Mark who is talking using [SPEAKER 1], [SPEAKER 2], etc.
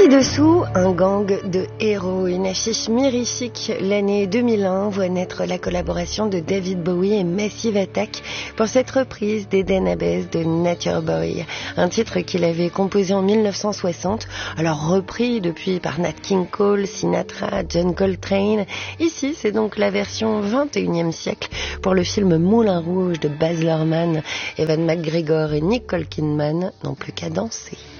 [SPEAKER 1] Ci-dessous, un gang de héros, une affiche mirifique. L'année 2001 voit naître la collaboration de David Bowie et Massive Attack pour cette reprise d'Eden Abbes de Nature Boy, un titre qu'il avait composé en 1960, alors repris depuis par Nat King Cole, Sinatra, John Coltrane. Ici, c'est donc la version 21e siècle pour le film Moulin Rouge de Baz Luhrmann. Ewan McGregor et Nicole Kidman n'ont plus qu'à danser.